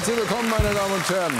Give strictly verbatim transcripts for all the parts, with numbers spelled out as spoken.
Herzlich willkommen, meine Damen und Herren.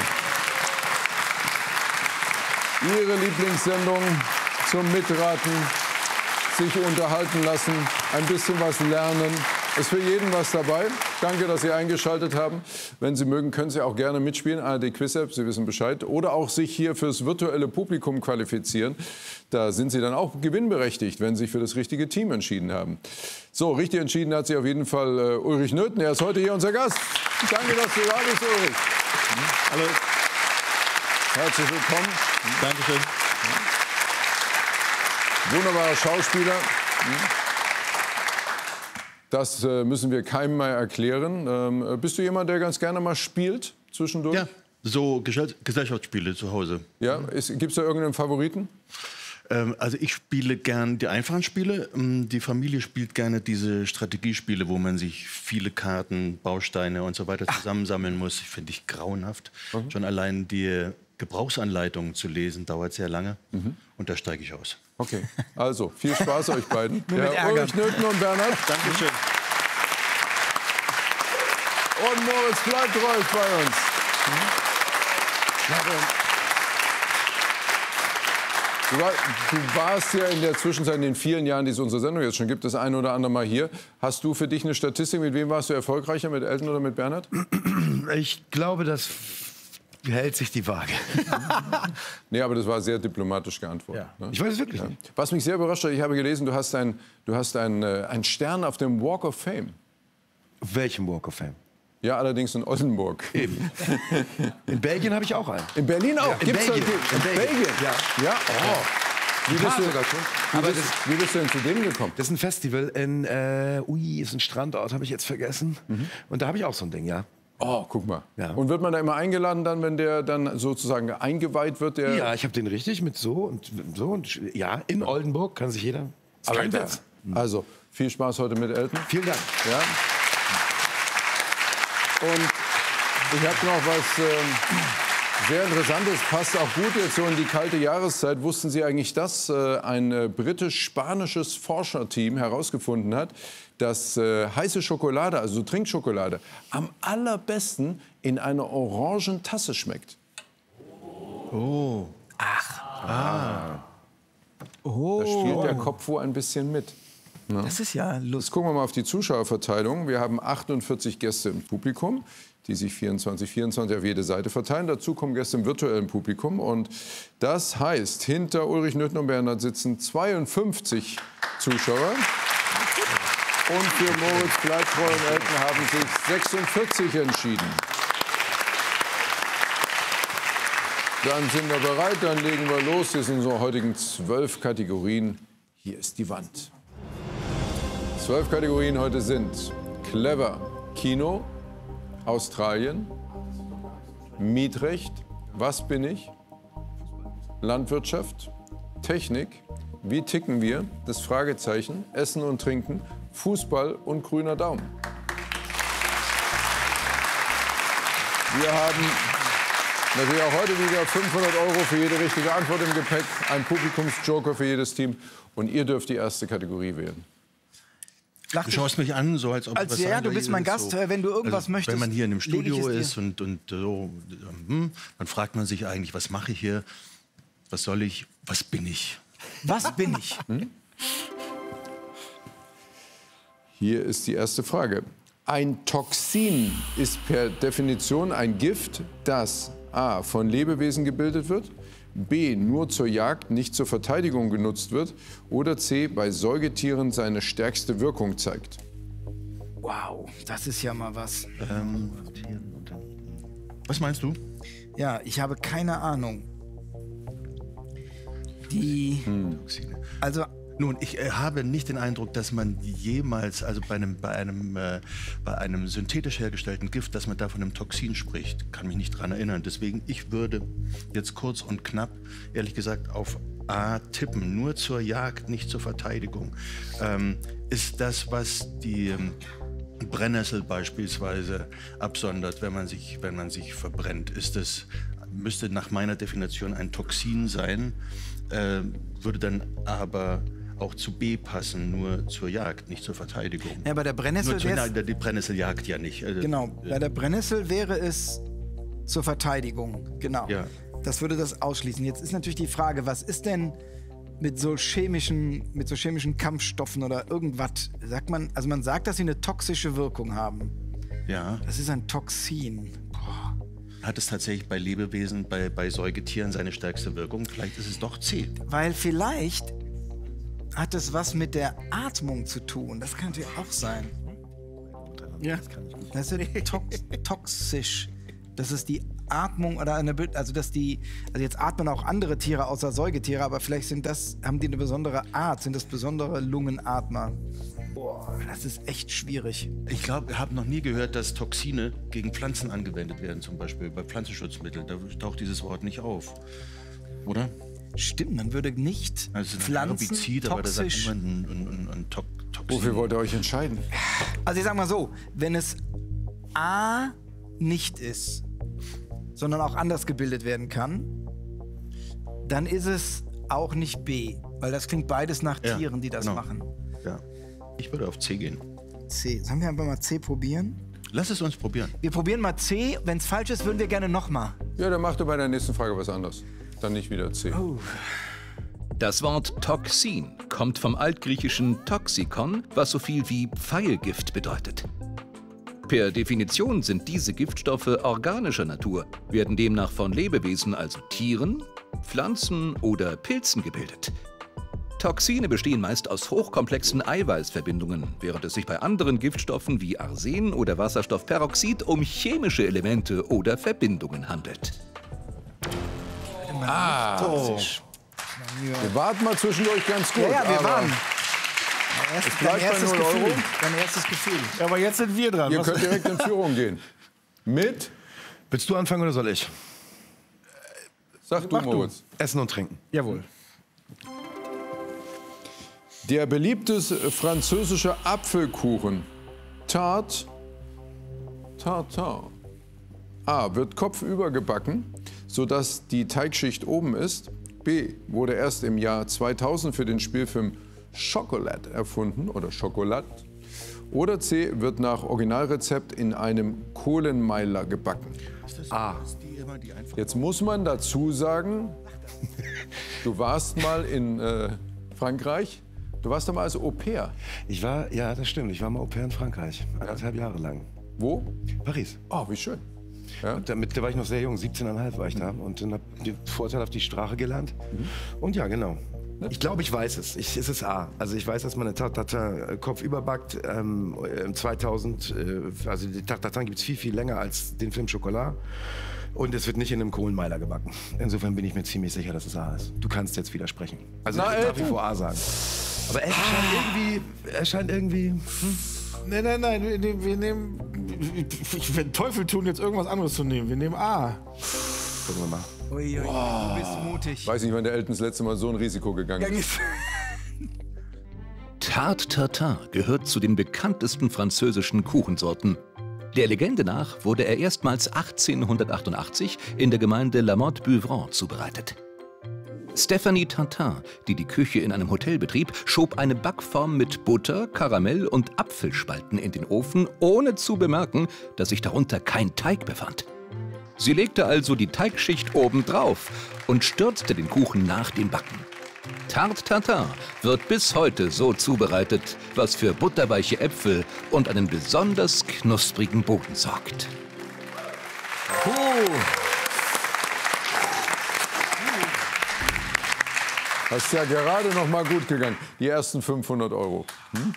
Ihre Lieblingssendung zum Mitraten, sich unterhalten lassen, ein bisschen was lernen. Ist für jeden was dabei. Danke, dass Sie eingeschaltet haben. Wenn Sie mögen, können Sie auch gerne mitspielen. A R D Quiz-App, Sie wissen Bescheid. Oder auch sich hier fürs virtuelle Publikum qualifizieren. Da sind Sie dann auch gewinnberechtigt, wenn Sie sich für das richtige Team entschieden haben. So, richtig entschieden hat sich auf jeden Fall äh, Ulrich Nöthen. Er ist heute hier unser Gast. Danke, dass du da bist, Ulrich. Hallo. Herzlich willkommen. Dankeschön. Wunderbarer Schauspieler. Das äh, müssen wir keinem mal erklären. Ähm, bist du jemand, der ganz gerne mal spielt zwischendurch? Ja, so Gesell Gesellschaftsspiele zu Hause. Ja, gibt es da irgendeinen Favoriten? Ähm, also ich spiele gern die einfachen Spiele. Die Familie spielt gerne diese Strategiespiele, wo man sich viele Karten, Bausteine und so weiter zusammensammeln muss. Finde ich grauenhaft. Mhm. Schon allein die Gebrauchsanleitungen zu lesen dauert sehr lange. Mhm. Und da steige ich aus. Okay, also viel Spaß euch beiden. Nur mit ja, Ulrich Nöthen und Bernhard. Dankeschön. Und Moritz bleibt ruhig bei uns. Du, war, du warst ja in der Zwischenzeit, in den vielen Jahren, die es unsere Sendung jetzt schon gibt, das eine oder andere Mal hier. Hast du für dich eine Statistik? Mit wem warst du erfolgreicher, mit Elton oder mit Bernhard? Ich glaube, das hält sich die Waage. Nee, aber das war sehr diplomatisch geantwortet. Ja. Ne? Ich weiß es wirklich ja. nicht. Was mich sehr überrascht hat, ich habe gelesen, du hast einen du hast ein, äh, einen Stern auf dem Walk of Fame. Auf welchem Walk of Fame? Ja, allerdings in Oldenburg. Eben. In Belgien habe ich auch einen. In Berlin auch? Ja, in Gibt's Belgien. Da, in, In Belgien? Belgien. Ja. Ja? Oh. Wie, bist du, sogar schon. wie, Aber bist, das, wie bist du denn zu dem gekommen? das ist ein Festival in, äh, ui, ist ein Strandort, habe ich jetzt vergessen. Mhm. Und da habe ich auch so ein Ding, ja. Oh, guck mal. Ja. Und wird man da immer eingeladen dann, wenn der dann sozusagen eingeweiht wird? Der Ja, ich habe den richtig mit so und so und ja, in Oldenburg kann sich jeder. Aber Kein da, Witz. also, viel Spaß heute mit Elton. Vielen Dank. Ja. Und ich habe noch was ähm, sehr Interessantes, passt auch gut jetzt so in die kalte Jahreszeit. Wussten Sie eigentlich, dass äh, ein äh, britisch-spanisches Forscherteam herausgefunden hat, dass äh, heiße Schokolade, also Trinkschokolade, am allerbesten in einer orangen Tasse schmeckt? Oh. Oh, Da spielt der Kopf wohl ein bisschen mit. das ist ja Jetzt lustig. gucken wir mal auf die Zuschauerverteilung. Wir haben achtundvierzig Gäste im Publikum, die sich vierundzwanzig, vierundzwanzig auf jede Seite verteilen. Dazu kommen Gäste im virtuellen Publikum. Und das heißt, hinter Ulrich Nöthen und Bernhard sitzen zweiundfünfzig Zuschauer. Und für Moritz Bleibtreu und Elton haben sich sechsundvierzig entschieden. Dann sind wir bereit, dann legen wir los. Hier sind unsere heutigen zwölf Kategorien. Hier ist die Wand. Zwölf Kategorien heute sind Clever, Kino, Australien, Mietrecht, Was bin ich, Landwirtschaft, Technik, Wie ticken wir, das Fragezeichen, Essen und Trinken, Fußball und grüner Daumen. Wir haben natürlich auch heute wieder fünfhundert Euro für jede richtige Antwort im Gepäck, ein Publikumsjoker für jedes Team und ihr dürft die erste Kategorie wählen. Du schaust mich an, so als ob Als, was ja, sagen du soll. bist mein Ist Gast, so. wenn du irgendwas Also, möchtest. Wenn man hier in einem leg ich Studio es dir. ist und, und so, hm, dann fragt man sich eigentlich, was mache ich hier? Was soll ich? Was bin ich? Was bin ich? Hier ist die erste Frage. Ein Toxin ist per Definition ein Gift, das a. von Lebewesen gebildet wird, b. nur zur Jagd, nicht zur Verteidigung genutzt wird oder c. bei Säugetieren seine stärkste Wirkung zeigt. Wow, das ist ja mal was. Ähm, was meinst du? Ja, ich habe keine Ahnung. Die, also Nun, ich äh, habe nicht den Eindruck, dass man jemals, also bei einem, bei einem, äh, bei einem synthetisch hergestellten Gift, dass man da von einem Toxin spricht. Kann mich nicht dran erinnern. Deswegen, ich würde jetzt kurz und knapp, ehrlich gesagt, auf A tippen. Nur zur Jagd, nicht zur Verteidigung. Ähm, ist das, was die ähm, Brennnessel beispielsweise absondert, wenn man sich, wenn man sich verbrennt, ist es, müsste nach meiner Definition ein Toxin sein, äh, würde dann aber auch zu B passen, nur zur Jagd, nicht zur Verteidigung. ja, bei der Brennnessel Nur zur, wär's- nein, die Brennnessel jagt ja nicht. Also, Genau, bei der Brennnessel wäre es zur Verteidigung, genau. Ja. Das würde das ausschließen. Jetzt ist natürlich die Frage, was ist denn mit so chemischen, mit so chemischen Kampfstoffen oder irgendwas? Sagt man, also man sagt, dass sie eine toxische Wirkung haben. Ja. Das ist ein Toxin. Boah. Hat es tatsächlich bei Lebewesen, bei, bei Säugetieren seine stärkste Wirkung? Vielleicht ist es doch C. Weil vielleicht hat es was mit der Atmung zu tun. Das kann natürlich auch sein. Ja. Das ist ja tox toxisch. Das ist die Atmung oder eine, also dass die, also jetzt atmen auch andere Tiere außer Säugetiere, aber vielleicht sind das, haben die eine besondere Art, sind das besondere Lungenatmer. Boah, das ist echt schwierig. Ich glaube, ich habe noch nie gehört, dass Toxine gegen Pflanzen angewendet werden, zum Beispiel bei Pflanzenschutzmitteln. Da taucht dieses Wort nicht auf, oder? Stimmt, man würde nicht Also ein Pflanzen Herbizid, aber da sagt toxisch. niemand ein, ein, ein, ein to Toxin. Wofür wollt ihr euch entscheiden? Also ich sag mal so, wenn es A nicht ist, sondern auch anders gebildet werden kann, dann ist es auch nicht B, weil das klingt beides nach Ja, Tieren, die das genau. machen. Ja. Ich würde auf C gehen. C. Sollen wir einfach mal C probieren? Lass es uns probieren. Wir probieren mal C. Wenn es falsch ist, würden wir gerne nochmal. Ja, dann macht ihr bei der nächsten Frage was anderes. Dann nicht wieder C. Oh. Das Wort Toxin kommt vom altgriechischen Toxikon, was so viel wie Pfeilgift bedeutet. Per Definition sind diese Giftstoffe organischer Natur, werden demnach von Lebewesen, also Tieren, Pflanzen oder Pilzen gebildet. Toxine bestehen meist aus hochkomplexen Eiweißverbindungen, während es sich bei anderen Giftstoffen wie Arsen oder Wasserstoffperoxid um chemische Elemente oder Verbindungen handelt. Wir warten mal zwischendurch ganz gut. Ja, ja, wir aber waren. Erst, es bleibt dein bei erstes null Gefühl. Euro. Dein erstes Gefühl. Aber jetzt sind wir dran. Ihr Was- könnt direkt in Führung gehen. Mit, Willst du anfangen oder soll ich? sag du, Mach du. Moritz. Essen und trinken. Jawohl. Der beliebte französische Apfelkuchen. Tart. Tartar. A. Wird kopfüber gebacken, sodass die Teigschicht oben ist. B. Wurde erst im Jahr zweitausend für den Spielfilm Chocolat erfunden oder Schokolad. Oder C. Wird nach Originalrezept in einem Kohlenmeiler gebacken. A. Die immer die einfach Jetzt muss man dazu sagen, du warst mal in äh, Frankreich. Du warst da mal als Au-pair. Ich war, ja, das stimmt. Ich war mal Au pair in Frankreich. Anderthalb Jahre lang. Wo? Paris. Oh, wie schön. Ja? Und damit, da war ich noch sehr jung, siebzehneinhalb war ich da. Und dann habe ich den Vorteil auf die Sprache gelernt. Und ja, genau. Ich glaube, ich weiß es. Ich, es ist A. Also ich weiß, dass man eine Tartata kopfüber backt. Ähm, zweitausend, äh, also die Tartata gibt es viel, viel länger als den Film Chocolat. Und es wird nicht in einem Kohlenmeiler gebacken. Insofern bin ich mir ziemlich sicher, dass es A ist. Du kannst jetzt widersprechen. Also Na, ich würde nach wie Elton. vor A sagen. Aber er scheint irgendwie, er scheint irgendwie... Hm. Nein, nein, nein, wir nehmen, wir nehmen, ich werde Teufel tun, jetzt irgendwas anderes zu nehmen. Wir nehmen A. Gucken wir mal. Ui, ui, du bist mutig. Ich weiß nicht, wann der Elton das letzte Mal so ein Risiko gegangen ist. Tarte Tatin gehört zu den bekanntesten französischen Kuchensorten. Der Legende nach wurde er erstmals achtzehnhundertachtundachtzig in der Gemeinde La Motte-Beuvron zubereitet. Stéphanie Tintin, die die Küche in einem Hotel betrieb, schob eine Backform mit Butter, Karamell und Apfelspalten in den Ofen, ohne zu bemerken, dass sich darunter kein Teig befand. Sie legte also die Teigschicht oben drauf und stürzte den Kuchen nach dem Backen. Tarte Tatin wird bis heute so zubereitet, was für butterweiche Äpfel und einen besonders knusprigen Boden sorgt. Hast ja gerade noch mal gut gegangen. Die ersten fünfhundert Euro. Hm?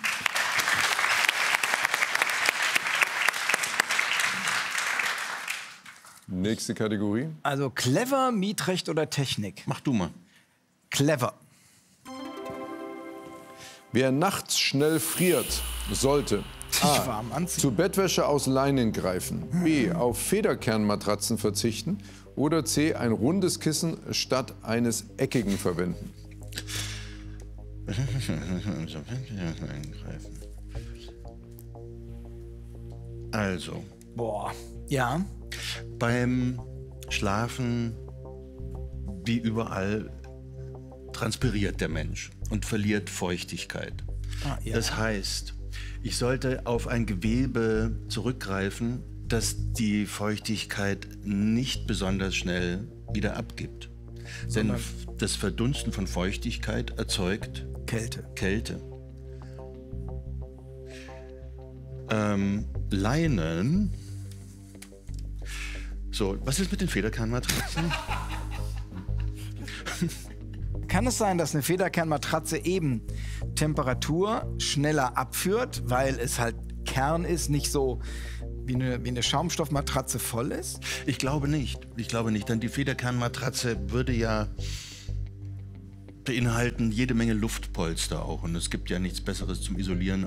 Nächste Kategorie. Also clever, Mietrecht oder Technik? Mach du mal. Clever. Wer nachts schnell friert, sollte A. warm anziehen. zu Bettwäsche aus Leinen greifen, B. auf Federkernmatratzen verzichten oder C. ein rundes Kissen statt eines eckigen verwenden. Also, Boah. Ja. beim Schlafen, wie überall, transpiriert der Mensch und verliert Feuchtigkeit. Ah, ja. Das heißt, ich sollte auf ein Gewebe zurückgreifen, dass die Feuchtigkeit nicht besonders schnell wieder abgibt. Denn das Verdunsten von Feuchtigkeit erzeugt Kälte. Kälte. Ähm, Leinen. So, was ist mit den Federkernmatratzen? Kann es sein, dass eine Federkernmatratze eben Temperatur schneller abführt, weil es halt Kern ist, nicht so wie eine, wie eine Schaumstoffmatratze voll ist? Ich glaube nicht. Ich glaube nicht, denn die Federkernmatratze würde ja beinhalten jede Menge Luftpolster auch. Und es gibt ja nichts Besseres zum Isolieren